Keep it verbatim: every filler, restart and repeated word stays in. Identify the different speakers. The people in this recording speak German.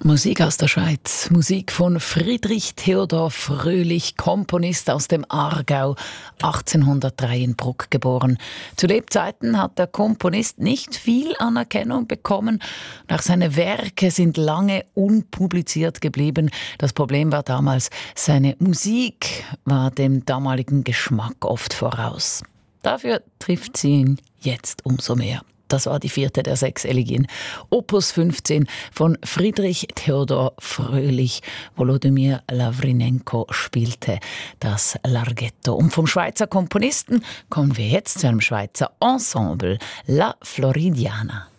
Speaker 1: Musik aus der Schweiz, Musik von Friedrich Theodor Fröhlich, Komponist aus dem Aargau, achtzehnhundertdrei in Bruck geboren. Zu Lebzeiten hat der Komponist nicht viel Anerkennung bekommen. Auch seine Werke sind lange unpubliziert geblieben. Das Problem war damals, seine Musik war dem damaligen Geschmack oft voraus. Dafür trifft sie ihn jetzt umso mehr. Das war die vierte der sechs Elegien. Opus fünfzehn von Friedrich Theodor Fröhlich. Volodymyr Lawrinenko spielte das Larghetto. Und vom Schweizer Komponisten kommen wir jetzt zu einem Schweizer Ensemble, La Floridiana.